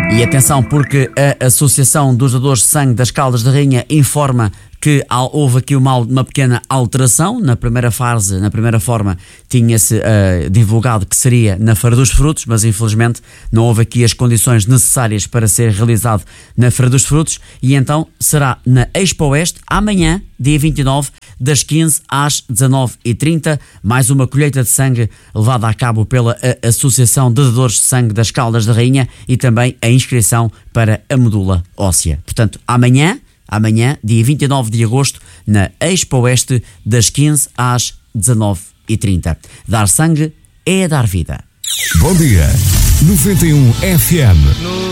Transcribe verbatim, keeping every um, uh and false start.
E atenção, porque a Associação dos Doadores de Sangue das Caldas da Rainha informa que houve aqui uma, uma pequena alteração. Na primeira fase, na primeira forma, tinha-se uh, divulgado que seria na Feira dos Frutos, mas infelizmente não houve aqui as condições necessárias para ser realizado na Feira dos Frutos, e então será na Expo Oeste, amanhã, dia vinte e nove, das quinze às dezanove e trinta, mais uma colheita de sangue levada a cabo pela Associação de Doadores de Sangue das Caldas da Rainha, e também a inscrição para a medula óssea. Portanto, amanhã, Amanhã, dia vinte e nove de agosto, na Expo Oeste, das quinze às dezanove e trinta. Dar sangue é dar vida. Bom dia, noventa e um F M.